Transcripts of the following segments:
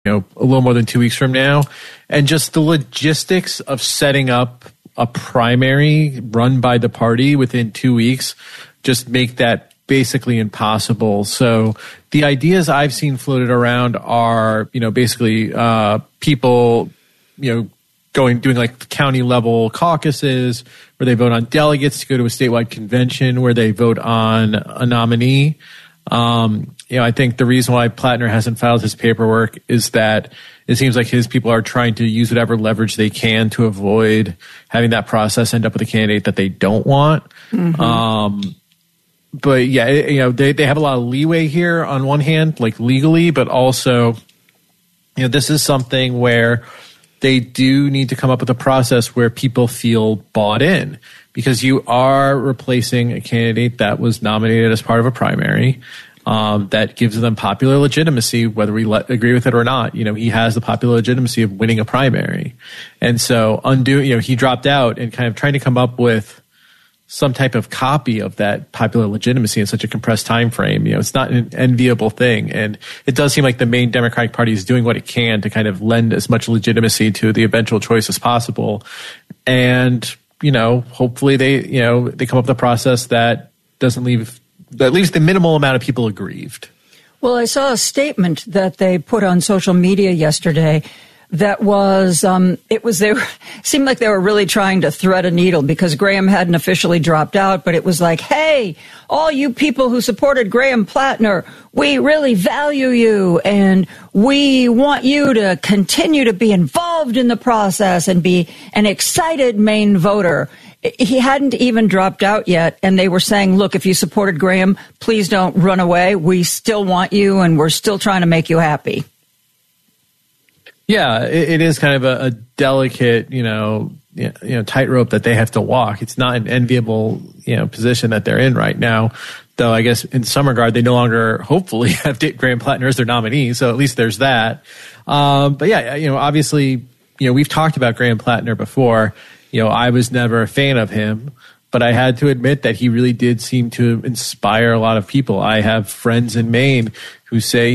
a little more than 2 weeks from now. And just the logistics of setting up a primary run by the party within 2 weeks just make that basically impossible. So the ideas I've seen floated around are, basically people, doing like county level caucuses where they vote on delegates to go to a statewide convention where they vote on a nominee. I think the reason why Plattner hasn't filed his paperwork is that it seems like his people are trying to use whatever leverage they can to avoid having that process end up with a candidate that they don't want. Mm-hmm. But yeah, they have a lot of leeway here on one hand, like legally, but also, this is something where they do need to come up with a process where people feel bought in, because you are replacing a candidate that was nominated as part of a primary. That gives them popular legitimacy, whether we agree with it or not. He has the popular legitimacy of winning a primary. And so he dropped out and kind of trying to come up with some type of copy of that popular legitimacy in such a compressed time frame. It's not an enviable thing. And it does seem like the main Democratic Party is doing what it can to kind of lend as much legitimacy to the eventual choice as possible. And, hopefully they come up with a process that leaves the minimal amount of people aggrieved. Well, I saw a statement that they put on social media yesterday that was, seemed like they were really trying to thread a needle, because Graham hadn't officially dropped out, but it was like, hey, all you people who supported Graham Plattner, we really value you, and we want you to continue to be involved in the process and be an excited Maine voter. He hadn't even dropped out yet, and they were saying, look, if you supported Graham, please don't run away. We still want you, and we're still trying to make you happy. Yeah, it is kind of a delicate, tightrope that they have to walk. It's not an enviable, position that they're in right now. Though I guess in some regard, they no longer hopefully have Graham Plattner as their nominee. So at least there's that. But yeah, obviously, we've talked about Graham Plattner before. I was never a fan of him, but I had to admit that he really did seem to inspire a lot of people. I have friends in Maine who say,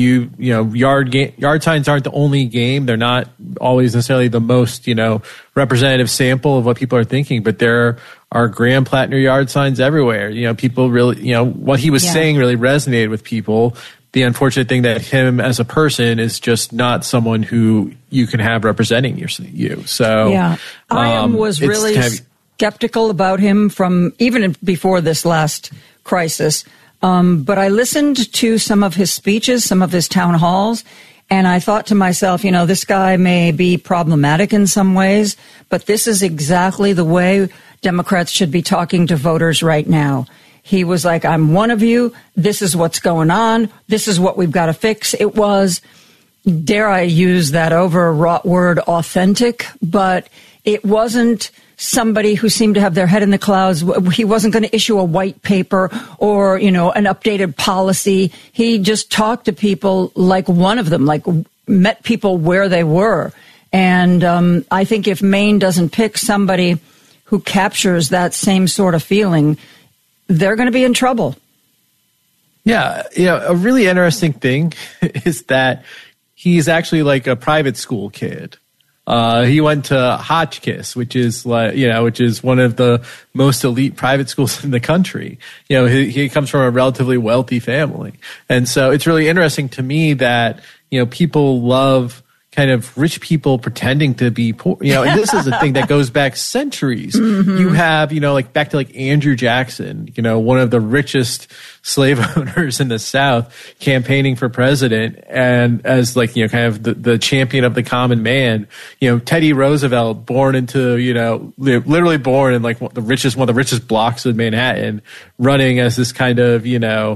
yard signs aren't the only game. They're not always necessarily the most, representative sample of what people are thinking, but there are Graham Plattner yard signs everywhere. People really, what he was saying really resonated with people. The unfortunate thing that him as a person is just not someone who you can have representing you. So yeah, I was really skeptical about him from even before this last crisis. But I listened to some of his speeches, some of his town halls, and I thought to myself, this guy may be problematic in some ways, but this is exactly the way Democrats should be talking to voters right now. He was like, I'm one of you. This is what's going on. This is what we've got to fix. It was, dare I use that overwrought word, authentic, but it wasn't somebody who seemed to have their head in the clouds. He wasn't going to issue a white paper or, an updated policy. He just talked to people like one of them, like met people where they were. And I think if Maine doesn't pick somebody who captures that same sort of feeling, they're going to be in trouble. Yeah. A really interesting thing is that he's actually like a private school kid. He went to Hotchkiss, which is one of the most elite private schools in the country. He comes from a relatively wealthy family. And so it's really interesting to me that, people love kind of rich people pretending to be poor, and this is a thing that goes back centuries. Mm-hmm. You have, back to Andrew Jackson, one of the richest slave owners in the South campaigning for president and as kind of the champion of the common man. Teddy Roosevelt born into, literally born in one of the richest blocks of Manhattan, running as this kind of,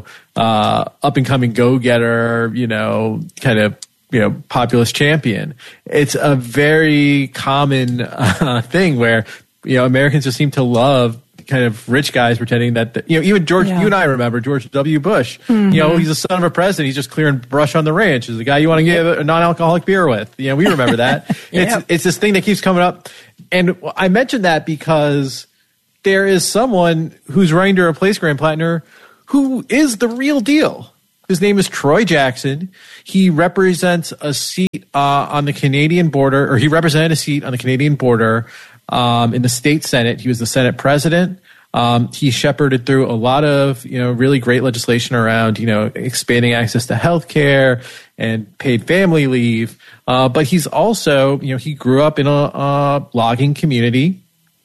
up and coming go-getter, kind of, populist champion. It's a very common thing where, Americans just seem to love kind of rich guys pretending that, even George, you and I remember George W. Bush, mm-hmm. He's the son of a president. He's just clearing brush on the ranch. Is the guy you want to give a non-alcoholic beer with. We remember that. It's this thing that keeps coming up. And I mentioned that because there is someone who's running to replace Graham Plattner who is the real deal. His name is Troy Jackson. He represents a seat on the Canadian border, or he represented a seat on the Canadian border in the state Senate. He was the Senate president. He shepherded through a lot of, really great legislation around, expanding access to health care and paid family leave. But he's also, he grew up in a logging community.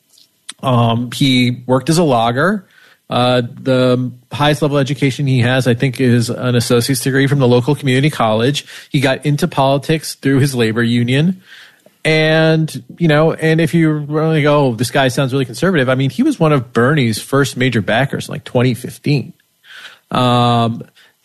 He worked as a logger. The highest level education he has, I think, is an associate's degree from the local community college. He got into politics through his labor union. And, and if you really go, oh, this guy sounds really conservative. I mean, he was one of Bernie's first major backers in 2015. Now,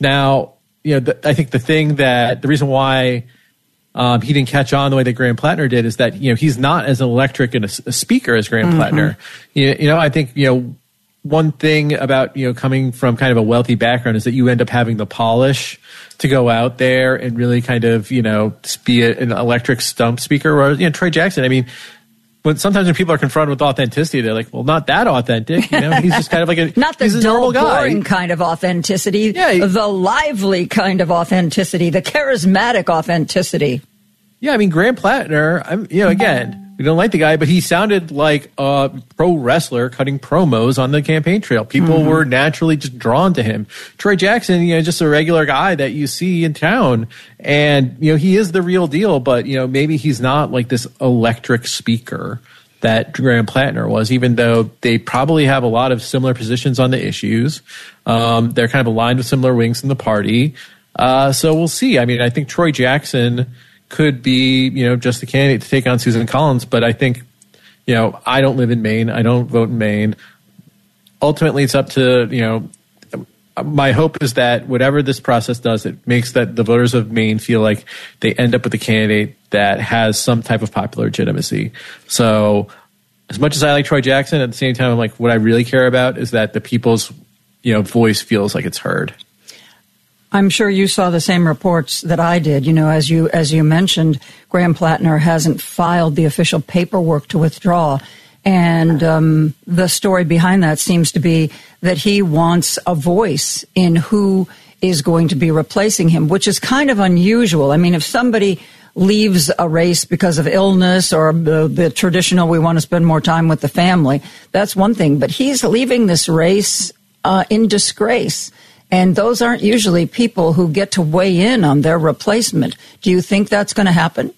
I think the reason why he didn't catch on the way that Graham Plattner did is that, he's not as electric and a speaker as Graham Plattner. I think, one thing about, coming from kind of a wealthy background is that you end up having the polish to go out there and really kind of, be an electric stump speaker. Whereas, Troy Jackson, I mean, sometimes when people are confronted with authenticity, they're like, well, not that authentic. He's just kind of like not the he's a dull, normal guy. Boring kind of authenticity, the lively kind of authenticity, the charismatic authenticity. Yeah, I mean, Graham Plattner, again, we don't like the guy, but he sounded like a pro wrestler cutting promos on the campaign trail. People were naturally just drawn to him. Troy Jackson, just a regular guy that you see in town. And, he is the real deal, but, maybe he's not like this electric speaker that Graham Plattner was, even though they probably have a lot of similar positions on the issues. They're kind of aligned with similar wings in the party. So we'll see. I mean, I think Troy Jackson could be, just the candidate to take on Susan Collins. But I think, I don't live in Maine. I don't vote in Maine. Ultimately, it's up to, my hope is that whatever this process does, it makes that the voters of Maine feel like they end up with a candidate that has some type of popular legitimacy. So as much as I like Troy Jackson, at the same time, I'm like, what I really care about is that the people's, voice feels like it's heard. I'm sure you saw the same reports that I did. As you mentioned, Graham Plattner hasn't filed the official paperwork to withdraw. And the story behind that seems to be that he wants a voice in who is going to be replacing him, which is kind of unusual. I mean, if somebody leaves a race because of illness or the traditional, we want to spend more time with the family, that's one thing. But he's leaving this race in disgrace. And those aren't usually people who get to weigh in on their replacement. Do you think that's going to happen?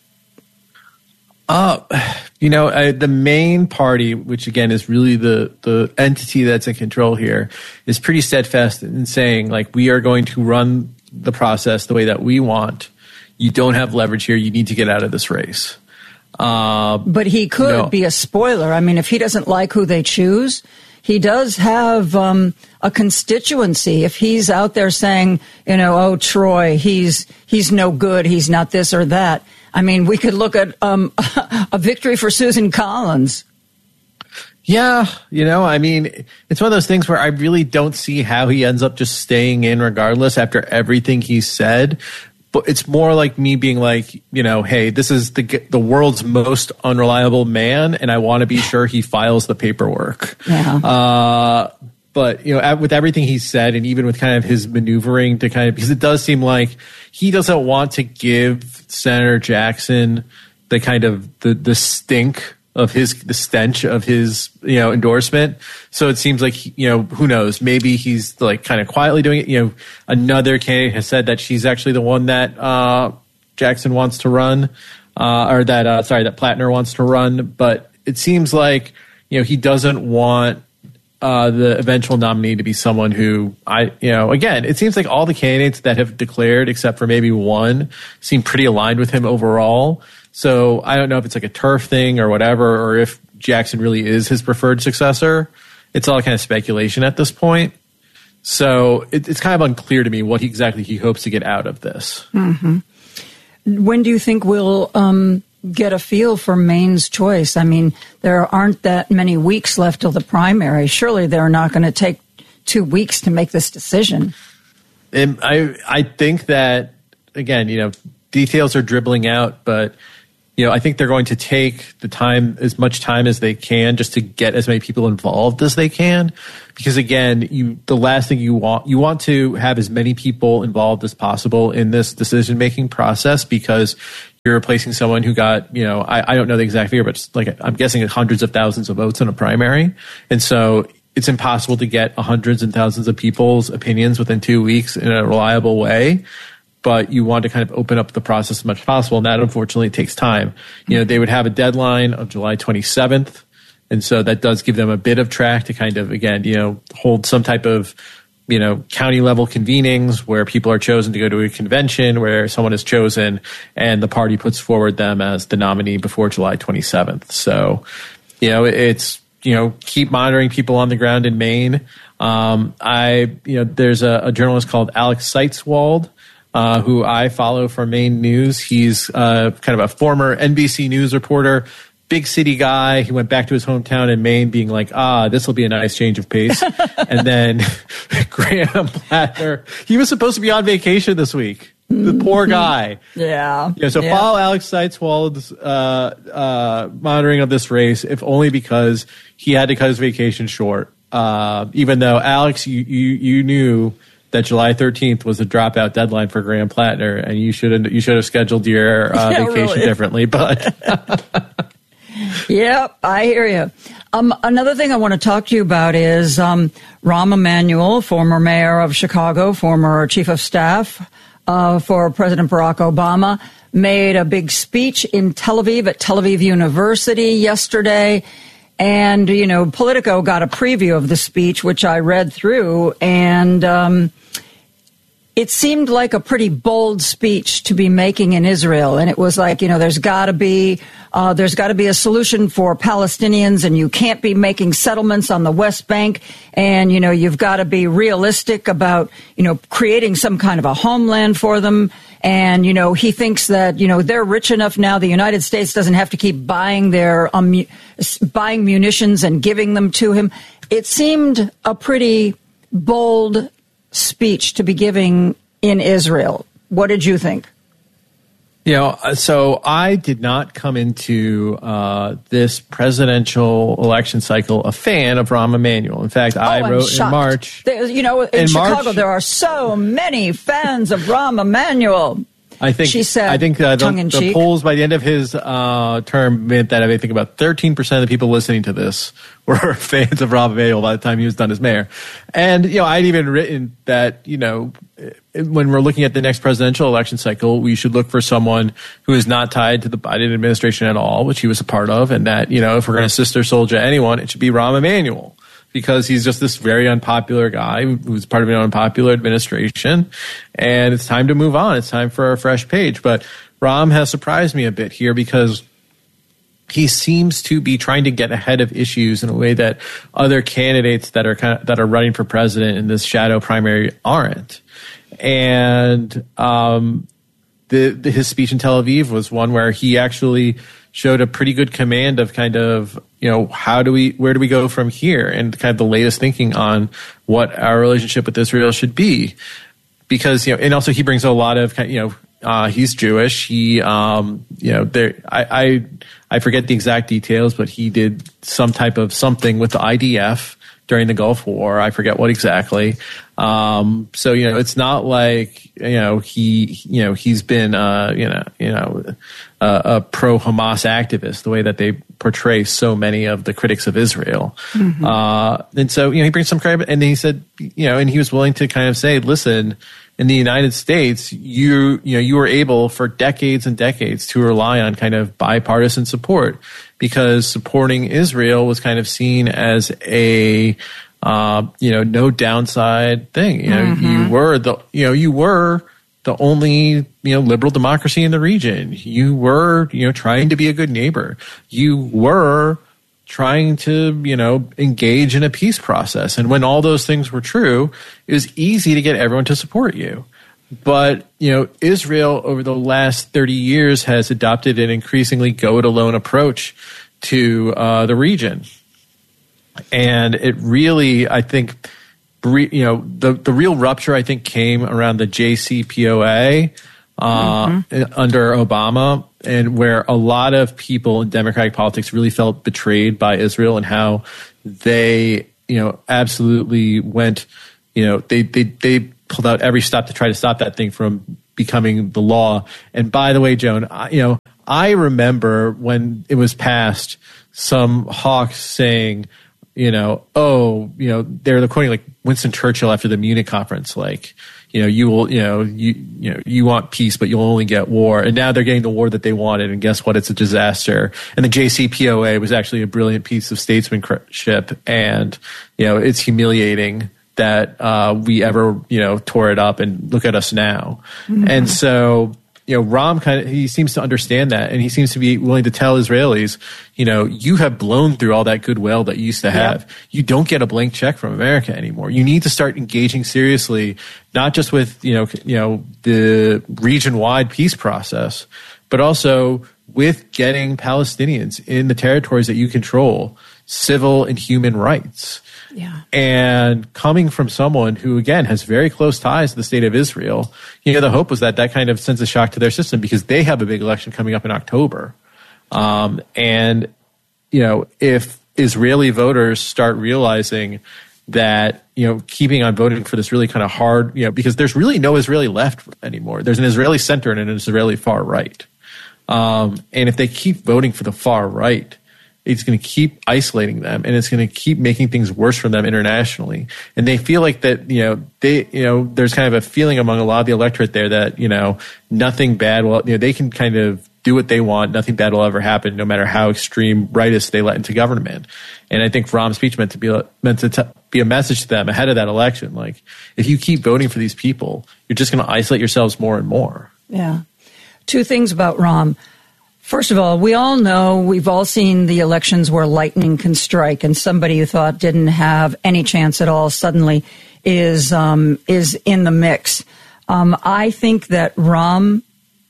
The main party, which again is really the entity that's in control here, is pretty steadfast in saying, like, we are going to run the process the way that we want. You don't have leverage here. You need to get out of this race. But he could be a spoiler. I mean, if he doesn't like who they choose, he does have a constituency. If he's out there saying, oh, Troy, he's no good, he's not this or that. I mean, we could look at a victory for Susan Collins. Yeah, I mean, it's one of those things where I really don't see how he ends up just staying in regardless after everything he said. But it's more like me being like, hey, this is the world's most unreliable man, and I want to be sure he files the paperwork. Yeah. But, with everything he said, and even with kind of his maneuvering to because it does seem like he doesn't want to give Senator Jackson the kind of the stink of the stench of his, endorsement. So it seems like, who knows, maybe he's like kind of quietly doing it. Another candidate has said that she's actually the one that Jackson wants to run, that Plattner wants to run. But it seems like, he doesn't want the eventual nominee to be someone who again, it seems like all the candidates that have declared, except for maybe one, seem pretty aligned with him overall. So I don't know if it's like a turf thing or whatever, or if Jackson really is his preferred successor. It's all kind of speculation at this point. So it's kind of unclear to me what exactly he hopes to get out of this. Mm-hmm. When do you think we'll get a feel for Maine's choice? I mean, there aren't that many weeks left till the primary. Surely they're not going to take 2 weeks to make this decision. And I think that, again, details are dribbling out, but I think they're going to take the time, as much time as they can, just to get as many people involved as they can. Because again, the last thing you want to have as many people involved as possible in this decision-making process, because you're replacing someone who got, I don't know the exact figure, but I'm guessing hundreds of thousands of votes in a primary. And so it's impossible to get hundreds and thousands of people's opinions within 2 weeks in a reliable way. But you want to kind of open up the process as much as possible. And that, unfortunately, takes time. They would have a deadline of July 27th. And so that does give them a bit of track to kind of, again, hold some type of, county level convenings where people are chosen to go to a convention where someone is chosen and the party puts forward them as the nominee before July 27th. So, it's, keep monitoring people on the ground in Maine. There's a journalist called Alex Seitzwald, who I follow from Maine News. He's kind of a former NBC News reporter, big city guy. He went back to his hometown in Maine being like, this will be a nice change of pace. And then Graham Plattner, he was supposed to be on vacation this week. The poor guy. Yeah. Follow Alex Seitzwald's monitoring of this race, if only because he had to cut his vacation short. Even though, Alex, you knew that July 13th was a dropout deadline for Graham Plattner, and you should have scheduled your vacation differently. But yep, I hear you. Another thing I want to talk to you about is Rahm Emanuel, former mayor of Chicago, former chief of staff for President Barack Obama, made a big speech in Tel Aviv at Tel Aviv University yesterday. And, Politico got a preview of the speech, which I read through, and it seemed like a pretty bold speech to be making in Israel. And it was like, there's got to be a solution for Palestinians, and you can't be making settlements on the West Bank. And, you've got to be realistic about, creating some kind of a homeland for them. And, he thinks that, they're rich enough now. The United States doesn't have to keep buying buying munitions and giving them to him. It seemed a pretty bold speech to be giving in Israel. What did you think? So I did not come into this presidential election cycle a fan of Rahm Emanuel. In fact, I wrote in March. In Chicago, there are so many fans of Rahm Emanuel. I think the polls by the end of his term meant that I think about 13% of the people listening to this were fans of Rahm Emanuel by the time he was done as mayor. And, I'd even written that, when we're looking at the next presidential election cycle, we should look for someone who is not tied to the Biden administration at all, which he was a part of. And that, if we're going to sister soldier anyone, it should be Rahm Emanuel, because he's just this very unpopular guy who's part of an unpopular administration. And it's time to move on. It's time for a fresh page. But Rahm has surprised me a bit here, because he seems to be trying to get ahead of issues in a way that other candidates that are running for president in this shadow primary aren't. And his speech in Tel Aviv was one where he actually showed a pretty good command of kind of, where do we go from here, and kind of the latest thinking on what our relationship with Israel should be. Because, and also he brings a lot of, he's Jewish. He, I forget the exact details, but he did some type of something with the IDF during the Gulf War. I forget what exactly. So, it's not like, he's been, a pro-Hamas activist, the way that they portray so many of the critics of Israel. Mm-hmm. And so, he brings some credit, and he said, and he was willing to kind of say, listen, in the United States, you were able for decades and decades to rely on kind of bipartisan support, because supporting Israel was kind of seen as a, no downside thing. Mm-hmm. You were the only, liberal democracy in the region. You were, trying to be a good neighbor. You were trying to, engage in a peace process. And when all those things were true, it was easy to get everyone to support you. But, Israel over the last 30 years has adopted an increasingly go-it-alone approach to the region. And it really, I think, the real rupture, I think, came around the JCPOA under Obama. and where a lot of people in Democratic politics really felt betrayed by Israel and how they, absolutely went, they pulled out every step to try to stop that thing from becoming the law. And by the way, Joan, I remember when it was passed, some hawks saying, they're quoting like Winston Churchill after the Munich conference, like, you want peace, but you'll only get war. And now they're getting the war that they wanted. And guess what? It's a disaster. And the JCPOA was actually a brilliant piece of statesmanship. And, it's humiliating that we ever, tore it up, and look at us now. Mm-hmm. And so, Rahm he seems to understand that, and he seems to be willing to tell Israelis, you have blown through all that goodwill that you used to have. Yeah. You don't get a blank check from America anymore. You need to start engaging seriously, not just with, the region-wide peace process, but also with getting Palestinians in the territories that you control civil and human rights. Yeah. And coming from someone who, again, has very close ties to the state of Israel, the hope was that kind of sends a shock to their system, because they have a big election coming up in October. And if Israeli voters start realizing that, keeping on voting for this really kind of hard, because there's really no Israeli left anymore. There's an Israeli center and an Israeli far right. And if they keep voting for the far right, it's going to keep isolating them, and it's going to keep making things worse for them internationally. And they feel like that, there's kind of a feeling among a lot of the electorate there that, nothing bad will, they can kind of do what they want. Nothing bad will ever happen, no matter how extreme rightist they let into government. And I think Rahm's speech meant to be a message to them ahead of that election. Like, if you keep voting for these people, you're just going to isolate yourselves more and more. Yeah. Two things about Rahm. First of all, we all know, we've all seen the elections where lightning can strike, and somebody you thought didn't have any chance at all suddenly is in the mix. I think that Rahm,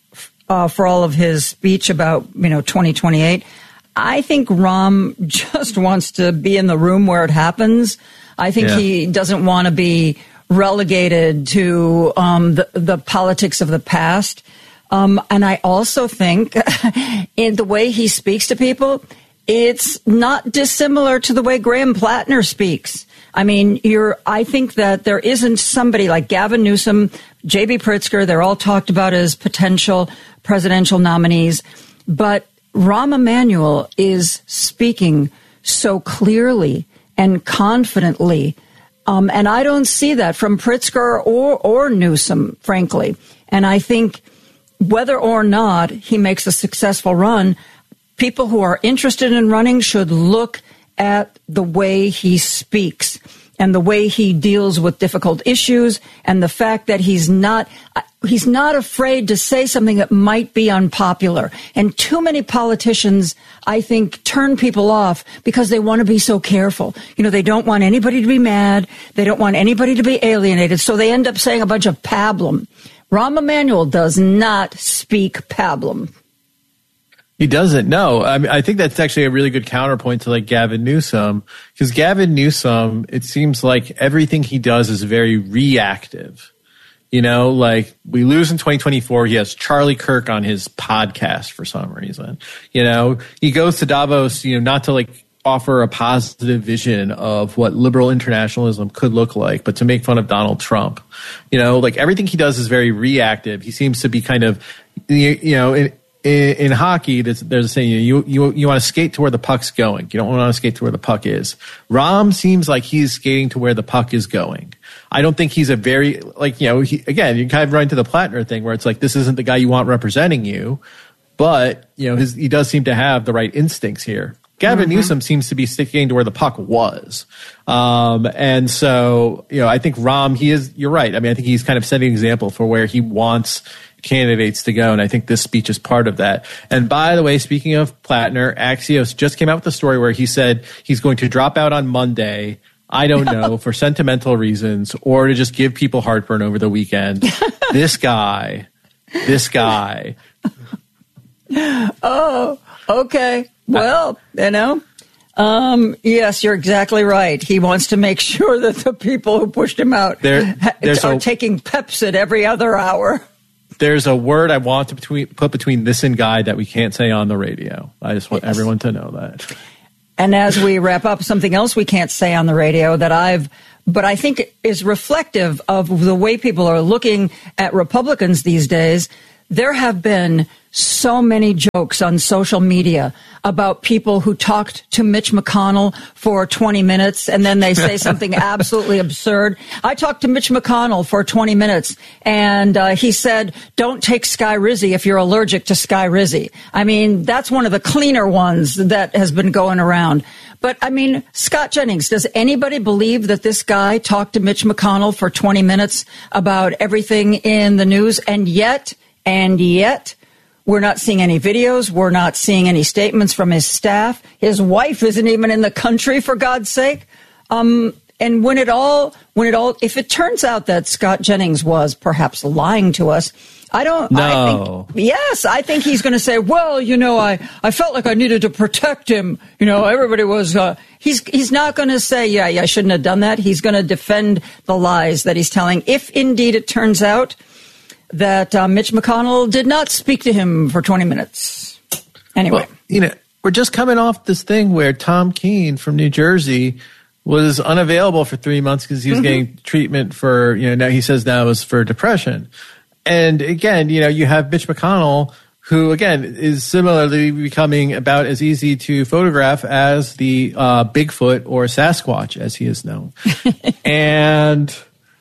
for all of his speech about 2028, I think Rahm just wants to be in the room where it happens. I think he doesn't want to be relegated to the politics of the past. And I also think in the way he speaks to people, it's not dissimilar to the way Graham Plattner speaks. I mean, I think that there isn't somebody like Gavin Newsom, J.B. Pritzker, they're all talked about as potential presidential nominees. But Rahm Emanuel is speaking so clearly and confidently. And I don't see that from Pritzker or Newsom, frankly. And I think whether or not he makes a successful run, people who are interested in running should look at the way he speaks and the way he deals with difficult issues, and the fact that he's not afraid to say something that might be unpopular. And too many politicians, I think, turn people off because they want to be so careful. They don't want anybody to be mad. They don't want anybody to be alienated. So they end up saying a bunch of pablum. Rahm Emanuel does not speak pablum. He doesn't. No, I think that's actually a really good counterpoint to like Gavin Newsom, because Gavin Newsom, it seems like everything he does is very reactive. Like we lose in 2024. He has Charlie Kirk on his podcast for some reason. He goes to Davos, not to like offer a positive vision of what liberal internationalism could look like, but to make fun of Donald Trump. Like everything he does is very reactive. He seems to be kind of, in hockey, there's a saying, you want to skate to where the puck's going. You don't want to skate to where the puck is. Rahm seems like he's skating to where the puck is going. I don't think he's a very, again, you kind of run into the Plattner thing where it's like, this isn't the guy you want representing you, but, he does seem to have the right instincts here. Gavin Newsom seems to be sticking to where the puck was. And so, I think Rahm, you're right. I mean, I think he's kind of setting an example for where he wants candidates to go. And I think this speech is part of that. And by the way, speaking of Plattner, Axios just came out with a story where he said he's going to drop out on Monday. I don't know, for sentimental reasons, or to just give people heartburn over the weekend. This guy. Oh, okay. Well, yes, you're exactly right. He wants to make sure that the people who pushed him out are taking Pepcid every other hour. there's a word I want to put between this and Guy that we can't say on the radio. I just want everyone to know that. And as we wrap up, something else we can't say on the radio but I think is reflective of the way people are looking at Republicans these days. There have been so many jokes on social media about people who talked to Mitch McConnell for 20 minutes and then they say something absolutely absurd. I talked to Mitch McConnell for 20 minutes and he said, don't take Skyrizi if you're allergic to Skyrizi. I mean, that's one of the cleaner ones that has been going around. But, I mean, Scott Jennings, does anybody believe that this guy talked to Mitch McConnell for 20 minutes about everything in the news? And yet, we're not seeing any videos. We're not seeing any statements from his staff. His wife isn't even in the country, for God's sake. And if it turns out that Scott Jennings was perhaps lying to us, I think he's going to say, well, I felt like I needed to protect him. Everybody was, he's not going to say, I shouldn't have done that. He's going to defend the lies that he's telling. If indeed it turns out that Mitch McConnell did not speak to him for 20 minutes. Anyway. Well, we're just coming off this thing where Tom Keene from New Jersey was unavailable for 3 months because he was getting treatment for, now he says that was for depression. And again, you have Mitch McConnell, who again is similarly becoming about as easy to photograph as the Bigfoot or Sasquatch, as he is known. And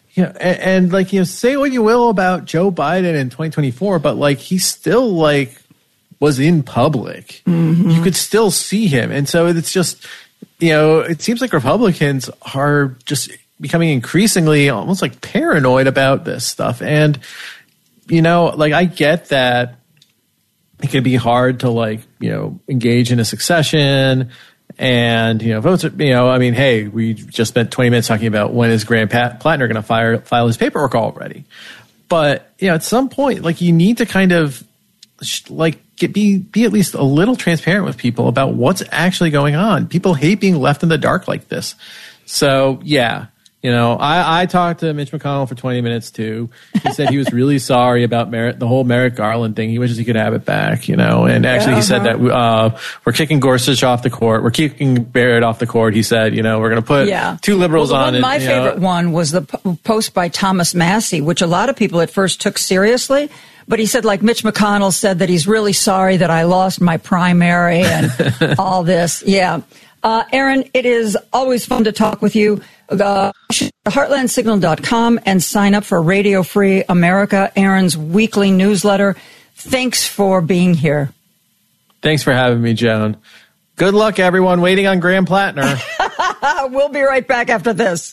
say what you will about Joe Biden in 2024, but he still was in public. Mm-hmm. You could still see him. And so it's just, it seems like Republicans are just becoming increasingly almost paranoid about this stuff. And, I get that it can be hard to engage in a succession and, votes, hey, we just spent 20 minutes talking about when is Graham Plattner going to file his paperwork already. But, at some point, you need to kind of be at least a little transparent with people about what's actually going on. People hate being left in the dark like this. So, yeah. I talked to Mitch McConnell for 20 minutes too. He said he was really sorry about the whole Merrick Garland thing. He wishes he could have it back, and actually he said that we're kicking Gorsuch off the court. We're kicking Barrett off the court. He said, we're going to put two liberals on. My favorite one was the post by Thomas Massie, which a lot of people at first took seriously. But he said, Mitch McConnell said that he's really sorry that I lost my primary and all this. Yeah. Aaron, it is always fun to talk with you. Heartlandsignal.com and sign up for Radio Free America, Aaron's weekly newsletter. Thanks for being here. Thanks for having me, Joan. Good luck, everyone, waiting on Graham Plattner. We'll be right back after this.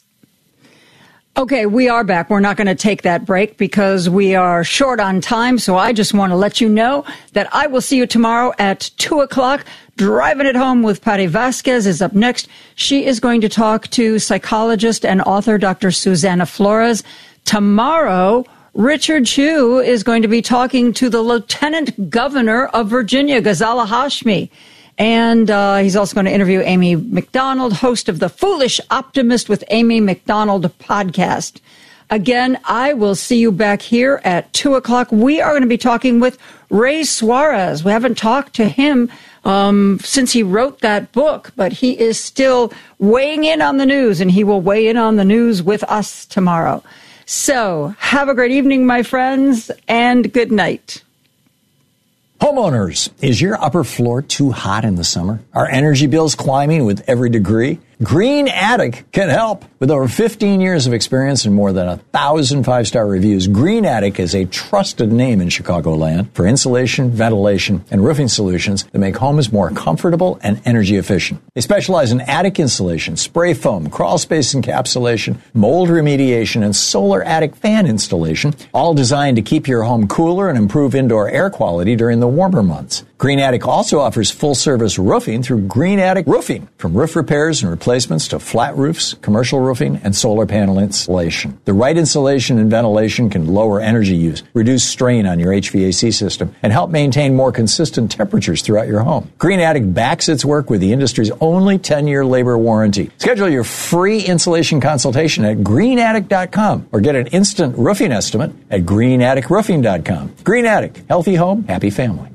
Okay, we are back. We're not going to take that break because we are short on time. So I just want to let you know that I will see you tomorrow at 2:00. Driving It Home with Patty Vasquez is up next. She is going to talk to psychologist and author Dr. Susanna Flores. Tomorrow, Richard Chu is going to be talking to the Lieutenant Governor of Virginia, Ghazala Hashmi. And he's also going to interview Amy McDonald, host of the Foolish Optimist with Amy McDonald podcast. Again, I will see you back here at 2:00. We are going to be talking with Ray Suarez. We haven't talked to him since he wrote that book, but he is still weighing in on the news, and he will weigh in on the news with us tomorrow. So have a great evening, my friends, and good night. Homeowners, is your upper floor too hot in the summer? Are energy bills climbing with every degree? Green Attic can help. With over 15 years of experience and more than 1,000 five-star reviews, Green Attic is a trusted name in Chicagoland for insulation, ventilation, and roofing solutions that make homes more comfortable and energy efficient. They specialize in attic insulation, spray foam, crawl space encapsulation, mold remediation, and solar attic fan installation, all designed to keep your home cooler and improve indoor air quality during the warmer months. Green Attic also offers full-service roofing through Green Attic Roofing. From roof repairs and replacements to flat roofs, commercial roofing, and solar panel installation. The right insulation and ventilation can lower energy use, reduce strain on your HVAC system, and help maintain more consistent temperatures throughout your home. Green Attic backs its work with the industry's only 10-year labor warranty. Schedule your free insulation consultation at greenattic.com or get an instant roofing estimate at greenatticroofing.com. Green Attic, healthy home, happy family.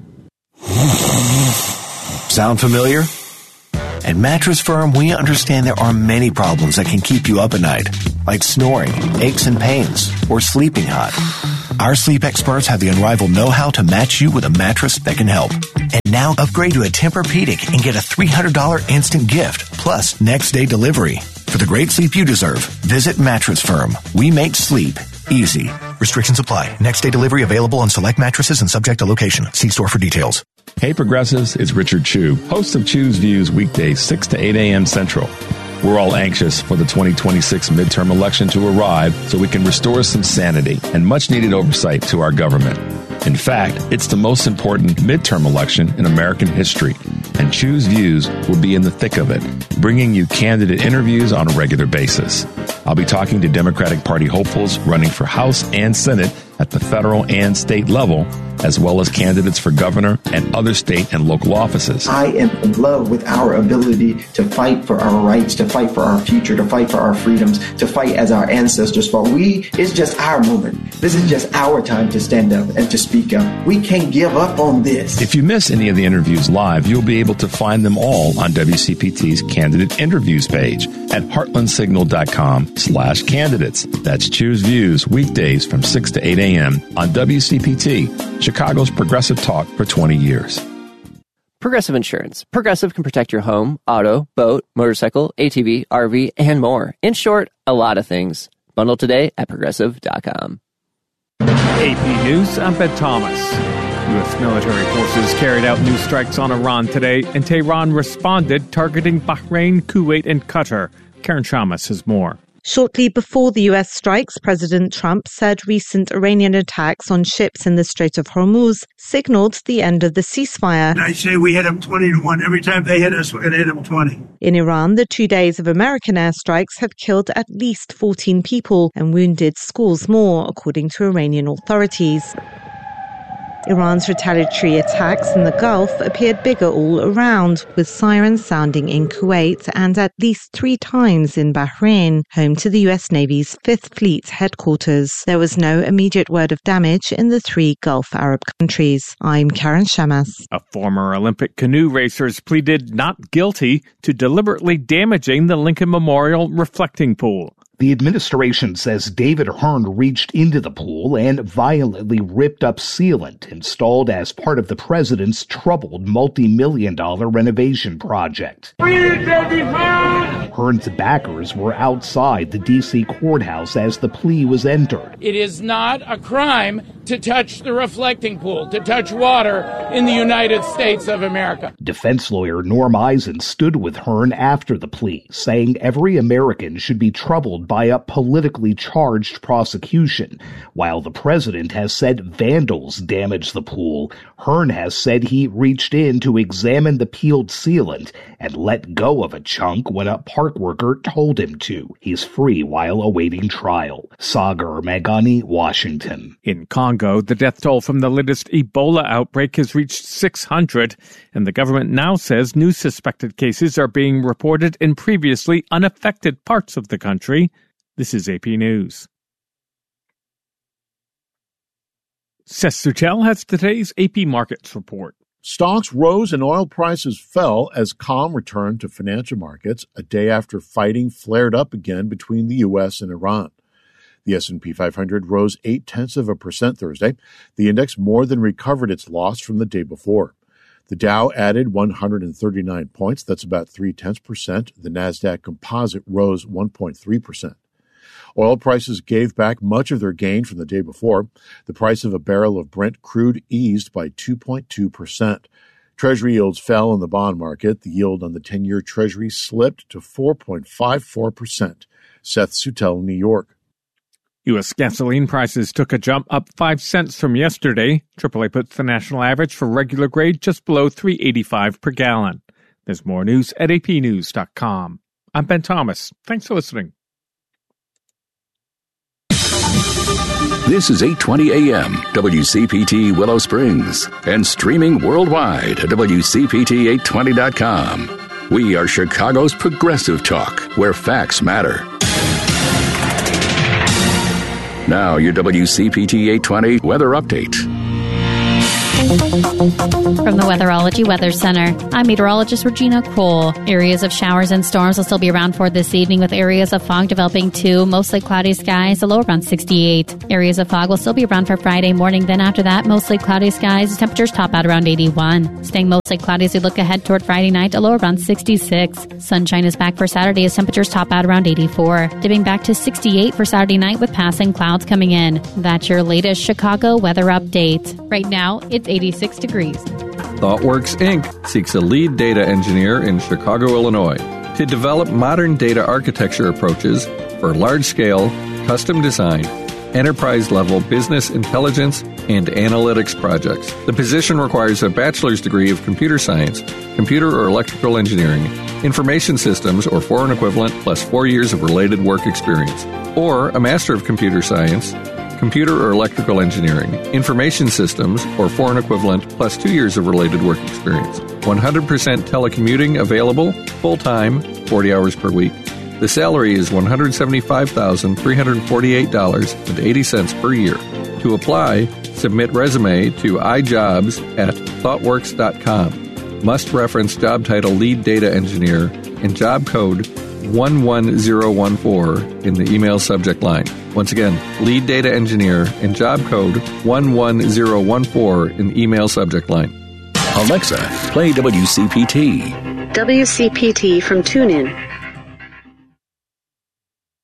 Sound familiar? At Mattress Firm, we understand there are many problems that can keep you up at night, like snoring, aches and pains, or sleeping hot. Our sleep experts have the unrivaled know-how to match you with a mattress that can help. And now upgrade to a Tempur-Pedic and get a $300 instant gift, plus next-day delivery. For the great sleep you deserve, visit Mattress Firm. We make sleep easy. Restrictions apply. Next-day delivery available on select mattresses and subject to location. See store for details. Hey Progressives, it's Richard Chu, host of Chu's Views weekdays 6 to 8 a.m. Central. We're all anxious for the 2026 midterm election to arrive so we can restore some sanity and much-needed oversight to our government. In fact, it's the most important midterm election in American history, and Chu's Views will be in the thick of it, bringing you candidate interviews on a regular basis. I'll be talking to Democratic Party hopefuls running for House and Senate at the federal and state level, as well as candidates for governor and other state and local offices. I am in love with our ability to fight for our rights, to fight for our future, to fight for our freedoms, to fight as our ancestors fought. It's just our moment. This is just our time to stand up and to speak up. We can't give up on this. If you miss any of the interviews live, you'll be able to find them all on WCPT's candidate interviews page at heartlandsignal.com/candidates. That's Choose Views weekdays from 6 to 8 a.m. on WCPT, Chicago's progressive talk for 20 years. Progressive Insurance. Progressive can protect your home, auto, boat, motorcycle, ATV, RV, and more. In short, a lot of things. Bundle today at progressive.com. AP News, I'm Ben Thomas. U.S. military forces carried out new strikes on Iran today, and Tehran responded, targeting Bahrain, Kuwait, and Qatar. Karen Shamas has more. Shortly before the U.S. strikes, President Trump said recent Iranian attacks on ships in the Strait of Hormuz signaled the end of the ceasefire. I say we hit them 20-1. Every time they hit us, we're going to hit them 20. In Iran, the 2 days of American airstrikes have killed at least 14 people and wounded scores more, according to Iranian authorities. Iran's retaliatory attacks in the Gulf appeared bigger all around, with sirens sounding in Kuwait and at least 3 times in Bahrain, home to the U.S. Navy's 5th Fleet headquarters. There was no immediate word of damage in the 3 Gulf Arab countries. I'm Karen Shamas. A former Olympic canoe racer has pleaded not guilty to deliberately damaging the Lincoln Memorial reflecting pool. The administration says David Hearn reached into the pool and violently ripped up sealant installed as part of the president's troubled multi-million-dollar renovation project. Hearn's backers were outside the D.C. courthouse as the plea was entered. It is not a crime to touch the reflecting pool, to touch water in the United States of America. Defense lawyer Norm Eisen stood with Hearn after the plea, saying every American should be troubled by a politically charged prosecution. While the president has said vandals damaged the pool, Hearn has said he reached in to examine the peeled sealant and let go of a chunk when a park worker told him to. He's free while awaiting trial. Sagar Meghani, Washington. In Congo, the death toll from the latest Ebola outbreak has reached 600, and the government now says new suspected cases are being reported in previously unaffected parts of the country. This is AP News. Seth Sutel has today's AP Markets report. Stocks rose and oil prices fell as calm returned to financial markets a day after fighting flared up again between the U.S. and Iran. The S&P 500 rose 0.8% Thursday. The index more than recovered its loss from the day before. The Dow added 139 points. That's about 0.3%. The Nasdaq Composite rose 1.3%. Oil prices gave back much of their gain from the day before. The price of a barrel of Brent crude eased by 2.2%. Treasury yields fell in the bond market. The yield on the 10-year Treasury slipped to 4.54%. Seth Sutel, New York. U.S. gasoline prices took a jump up 5 cents from yesterday. AAA puts the national average for regular grade just below $3.85 per gallon. There's more news at apnews.com. I'm Ben Thomas. Thanks for listening. This is 820 AM, WCPT Willow Springs, and streaming worldwide at WCPT820.com. We are Chicago's progressive talk, where facts matter. Now, your WCPT 820 weather update. From the Weatherology Weather Center, I'm meteorologist Regina Cole. Areas of showers and storms will still be around for this evening, with areas of fog developing too. Mostly cloudy skies, the low around 68. Areas of fog will still be around for Friday morning. Then after that, mostly cloudy skies. Temperatures top out around 81. Staying mostly cloudy as we look ahead toward Friday night, a low around 66. Sunshine is back for Saturday as temperatures top out around 84. Dipping back to 68 for Saturday night with passing clouds coming in. That's your latest Chicago weather update. Right now, it's 86 degrees. ThoughtWorks, Inc. seeks a lead data engineer in Chicago, Illinois, to develop modern data architecture approaches for large-scale, custom-designed, enterprise-level business intelligence and analytics projects. The position requires a bachelor's degree of computer science, computer or electrical engineering, information systems or foreign equivalent plus 4 years of related work experience, or a master of computer science, computer or electrical engineering, information systems, or foreign equivalent, plus 2 years of related work experience. 100% telecommuting available, full-time, 40 hours per week. The salary is $175,348.80 per year. To apply, submit resume to ijobs@thoughtworks.com. Must reference job title Lead Data Engineer and job code 11014 in the email subject line. Once again, Lead Data Engineer and job code 11014 in the email subject line. Alexa, play WCPT. WCPT from TuneIn.